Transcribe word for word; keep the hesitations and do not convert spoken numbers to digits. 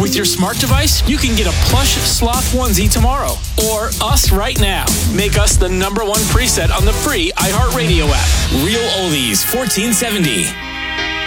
with your smart device, you can get a plush sloth onesie tomorrow. Or us right now. Make us the number one preset on the free iHeartRadio app. Real Oldies fourteen seventy.